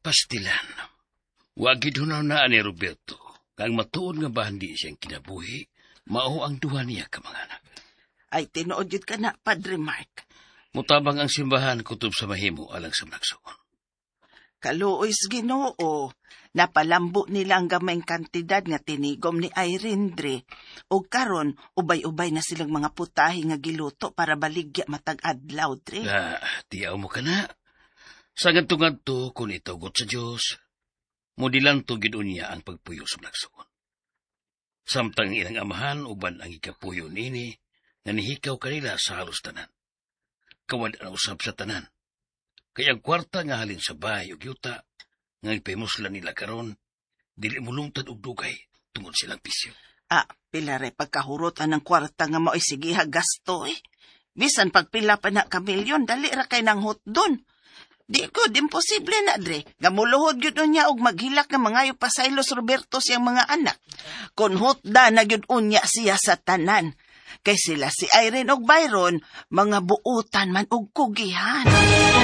Pastilan. Wagid hunaw na ni Roberto. Kang matuon nga ba hindi siyang kinabuhi, mao ang duha niya ka mga anak. Ay tinuod yun ka na, Padre Mark. Mutabang ang simbahan kutob sa mahimo alang sa managsuon. Kaluoy sa Ginoo, napalambo nila ang gamayng kantidad nga tinigom ni Irene Dre. O karon ubay-ubay na silang mga putahe nga giluto para baligya matag adlaw, Dre. Tiyaw mo ka na. Sa ganto-ganto, kung itugot sa Diyos, mudilan to gidunya ang pagpuyo sa managsuon. Samtang ilang amahan, uban ang ikapuyo nini, nga nihikaw kanila sa halos tanan. Kawad ang usab sa tanan. Kaya ang kwarta nga halin sa bahay o yuta, nga ipimusla nila karon, dili mulungtad og dugay tungod silang pisyo. Pilare pagkahurotan ng kwarta nga mao'y sigiha gasto eh. Bisan pagpila pa na kamilyon, dali ra kay nang hotdon. Di ko, imposible na, Dre. Gamuluhod yun niya og maghilak nga mangayo pa sa Ilos Roberto siyang mga anak. Kung hotda na yun unya siya sa tanan. Kay sila si Irene og Byron, mga buutan man og kugihan.